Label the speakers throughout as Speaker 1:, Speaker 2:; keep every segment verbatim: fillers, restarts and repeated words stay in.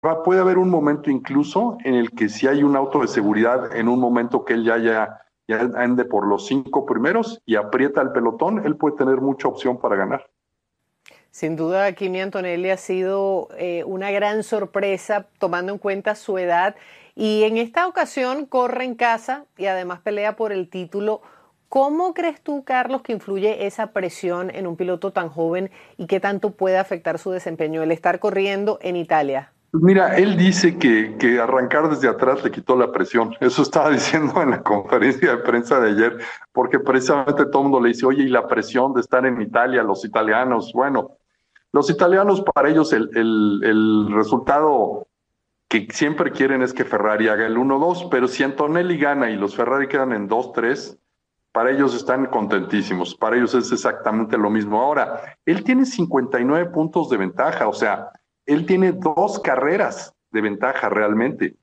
Speaker 1: va, puede haber un momento incluso en el que si hay un auto de seguridad, en un momento que él ya, ya, ya ande por los cinco primeros y aprieta el pelotón, él puede tener mucha opción para ganar.
Speaker 2: Sin duda, Kimi Antonelli ha sido eh, una gran sorpresa tomando en cuenta su edad y en esta ocasión corre en casa y además pelea por el título. ¿Cómo crees tú, Carlos, que influye esa presión en un piloto tan joven y qué tanto puede afectar su desempeño el estar corriendo en Italia?
Speaker 1: Pues mira, él dice que, que arrancar desde atrás le quitó la presión. Eso estaba diciendo en la conferencia de prensa de ayer, porque precisamente todo el mundo le dice, oye, y la presión de estar en Italia, los italianos. Bueno, los italianos, para ellos, el, el, el resultado que siempre quieren es que Ferrari haga el uno dos, pero si Antonelli gana y los Ferrari quedan en dos tres, para ellos están contentísimos. Para ellos es exactamente lo mismo. Ahora, él tiene cincuenta y nueve puntos de ventaja, o sea, él tiene dos carreras de ventaja realmente.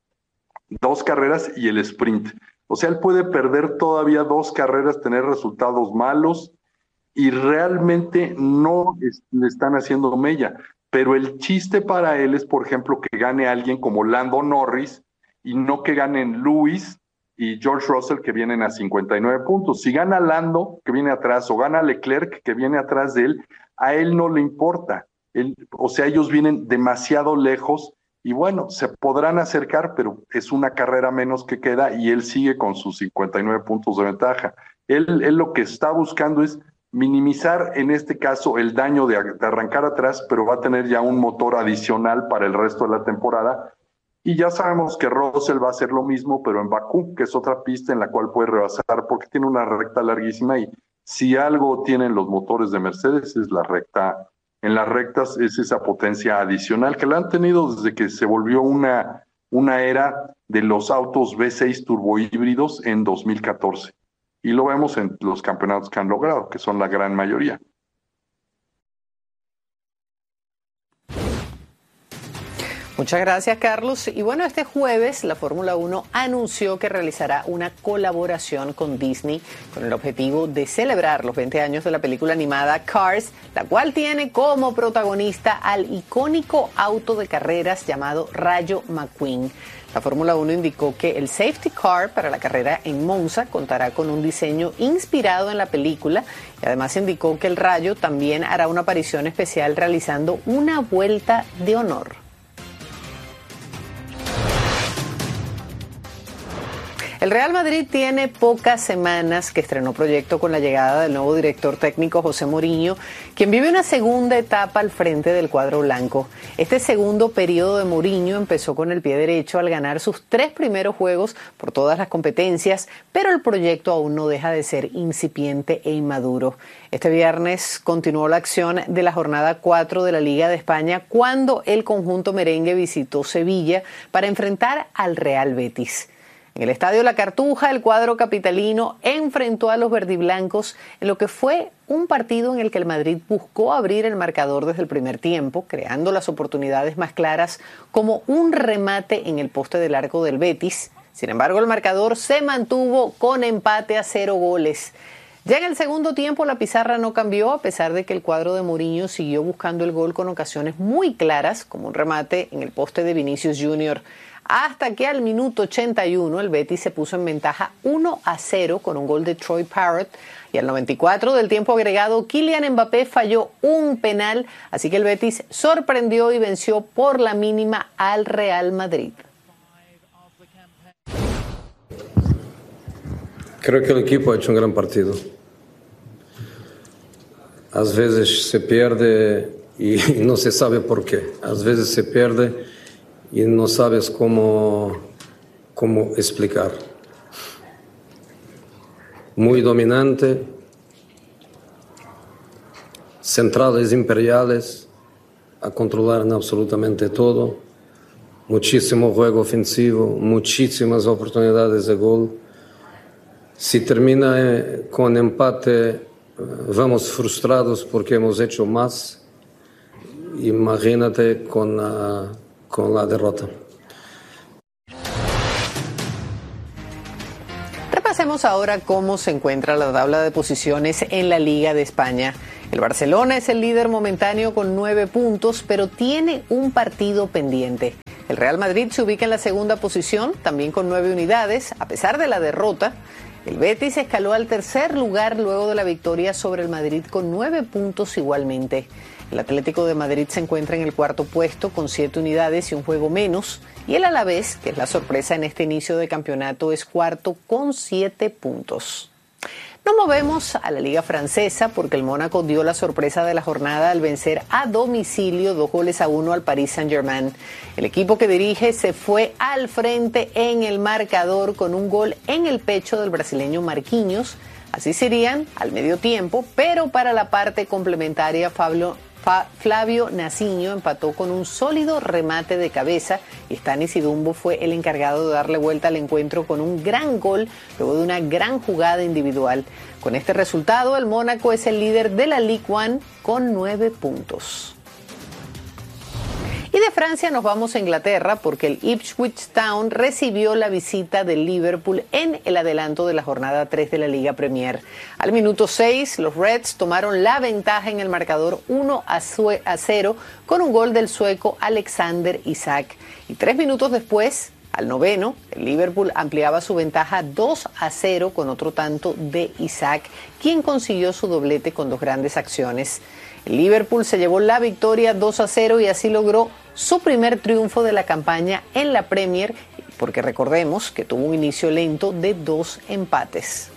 Speaker 1: Dos carreras y el sprint. O sea, él puede perder todavía dos carreras, tener resultados malos y realmente no es, le están haciendo mella. Pero el chiste para él es, por ejemplo, que gane alguien como Lando Norris y no que ganen Lewis y George Russell, que vienen a cincuenta y nueve puntos. Si gana Lando, que viene atrás, o gana Leclerc, que viene atrás de él, a él no le importa. Él, o sea, ellos vienen demasiado lejos y bueno, se podrán acercar, pero es una carrera menos que queda y él sigue con sus cincuenta y nueve puntos de ventaja. Él, él lo que está buscando es minimizar en este caso el daño de, de arrancar atrás, pero va a tener ya un motor adicional para el resto de la temporada. Y ya sabemos que Russell va a hacer lo mismo, pero en Bakú, que es otra pista en la cual puede rebasar, porque tiene una recta larguísima y si algo tienen los motores de Mercedes es la recta. En las rectas es esa potencia adicional que la han tenido desde que se volvió una, una era de los autos V seis turbohíbridos en dos mil catorce. Y lo vemos en los campeonatos que han logrado, que son la gran mayoría.
Speaker 2: Muchas gracias, Carlos. Y bueno, este jueves la Fórmula uno anunció que realizará una colaboración con Disney con el objetivo de celebrar los veinte años de la película animada Cars, la cual tiene como protagonista al icónico auto de carreras llamado Rayo McQueen. La Fórmula uno indicó que el safety car para la carrera en Monza contará con un diseño inspirado en la película y además indicó que el Rayo también hará una aparición especial realizando una vuelta de honor. El Real Madrid tiene pocas semanas que estrenó proyecto con la llegada del nuevo director técnico José Mourinho, quien vive una segunda etapa al frente del cuadro blanco. Este segundo periodo de Mourinho empezó con el pie derecho al ganar sus tres primeros juegos por todas las competencias, pero el proyecto aún no deja de ser incipiente e inmaduro. Este viernes continuó la acción de la jornada cuatro de la Liga de España cuando el conjunto merengue visitó Sevilla para enfrentar al Real Betis. En el Estadio La Cartuja, el cuadro capitalino enfrentó a los verdiblancos en lo que fue un partido en el que el Madrid buscó abrir el marcador desde el primer tiempo, creando las oportunidades más claras como un remate en el poste del arco del Betis. Sin embargo, el marcador se mantuvo con empate a cero goles. Ya en el segundo tiempo la pizarra no cambió, a pesar de que el cuadro de Mourinho siguió buscando el gol con ocasiones muy claras, como un remate en el poste de Vinicius Junior Hasta que al minuto ochenta y uno el Betis se puso en ventaja uno a cero con un gol de Troy Parrott y al noventa y cuatro del tiempo agregado Kylian Mbappé falló un penal, así que el Betis sorprendió y venció por la mínima al Real Madrid.
Speaker 3: Creo que el equipo ha hecho un gran partido. A veces se pierde y no se sabe por qué. A veces se pierde y no sabes cómo, cómo explicar. Muy dominante, centrales imperiales, a controlar en absolutamente todo, muchísimo juego ofensivo, muchísimas oportunidades de gol. Si termina eh, con empate, eh, vamos frustrados porque hemos hecho más. Imagínate con la, con la derrota.
Speaker 2: Repasemos ahora cómo se encuentra la tabla de posiciones en la Liga de España. El Barcelona es el líder momentáneo con nueve puntos, pero tiene un partido pendiente. El Real Madrid se ubica en la segunda posición, también con nueve unidades, a pesar de la derrota. El Betis escaló al tercer lugar luego de la victoria sobre el Madrid con nueve puntos igualmente. El Atlético de Madrid se encuentra en el cuarto puesto con siete unidades y un juego menos. Y el Alavés, que es la sorpresa en este inicio de campeonato, es cuarto con siete puntos. Nos movemos a la Liga Francesa porque el Mónaco dio la sorpresa de la jornada al vencer a domicilio dos goles a uno al Paris Saint-Germain. El equipo que dirige se fue al frente en el marcador con un gol en el pecho del brasileño Marquinhos. Así serían al medio tiempo, pero para la parte complementaria Fabio, Fa, Flavio Nacinho empató con un sólido remate de cabeza y Stanis Idumbo fue el encargado de darle vuelta al encuentro con un gran gol luego de una gran jugada individual. Con este resultado, el Mónaco es el líder de la Ligue uno con nueve puntos. Y de Francia nos vamos a Inglaterra porque el Ipswich Town recibió la visita del Liverpool en el adelanto de la jornada tres de la Liga Premier. Al minuto seis, los Reds tomaron la ventaja en el marcador uno a cero con un gol del sueco Alexander Isak. Y tres minutos después, al noveno, el Liverpool ampliaba su ventaja dos a cero con otro tanto de Isak, quien consiguió su doblete con dos grandes acciones. El Liverpool se llevó la victoria dos a cero y así logró su primer triunfo de la campaña en la Premier, porque recordemos que tuvo un inicio lento de dos empates.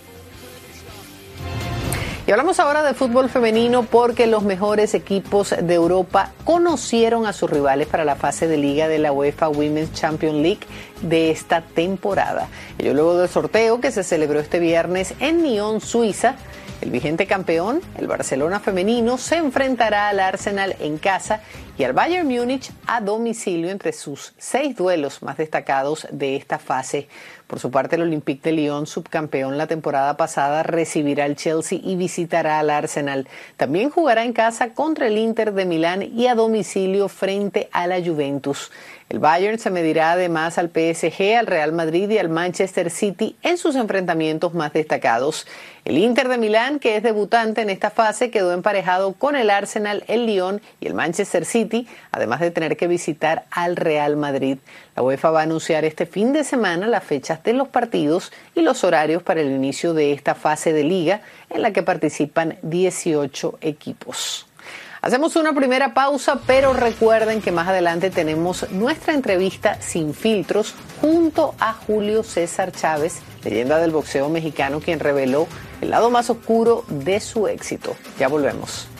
Speaker 2: Y hablamos ahora de fútbol femenino porque los mejores equipos de Europa conocieron a sus rivales para la fase de liga de la UEFA Women's Champions League de esta temporada. Ello luego del sorteo que se celebró este viernes en Nyon, Suiza. El vigente campeón, el Barcelona femenino, se enfrentará al Arsenal en casa y al Bayern Múnich a domicilio entre sus seis duelos más destacados de esta fase. Por su parte, el Olympique de Lyon, subcampeón la temporada pasada, recibirá al Chelsea y visitará al Arsenal. También jugará en casa contra el Inter de Milán y a domicilio frente a la Juventus. El Bayern se medirá además al P S G, al Real Madrid y al Manchester City en sus enfrentamientos más destacados. El Inter de Milán, que es debutante en esta fase, quedó emparejado con el Arsenal, el Lyon y el Manchester City, además de tener que visitar al Real Madrid. La UEFA va a anunciar este fin de semana las fechas de los partidos y los horarios para el inicio de esta fase de liga, en la que participan dieciocho equipos. Hacemos una primera pausa, pero recuerden que más adelante tenemos nuestra entrevista sin filtros junto a Julio César Chávez, leyenda del boxeo mexicano, quien reveló el lado más oscuro de su éxito. Ya volvemos.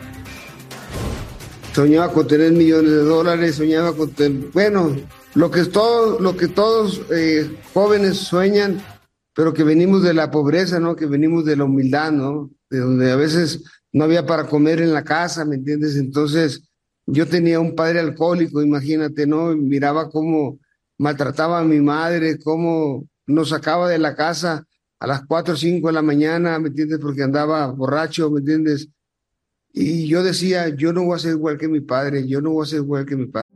Speaker 4: Soñaba con tener millones de dólares, soñaba con tener, bueno, lo que, todo, lo que todos eh, jóvenes sueñan, pero que venimos de la pobreza, ¿no? Que venimos de la humildad, ¿no? De donde a veces no había para comer en la casa, ¿me entiendes? Entonces, yo tenía un padre alcohólico, imagínate, ¿no? Miraba cómo maltrataba a mi madre, cómo nos sacaba de la casa a las cuatro o cinco de la mañana, ¿me entiendes? Porque andaba borracho, ¿me entiendes? Y yo decía, yo no voy a ser igual que mi padre, yo no voy a ser igual que mi padre.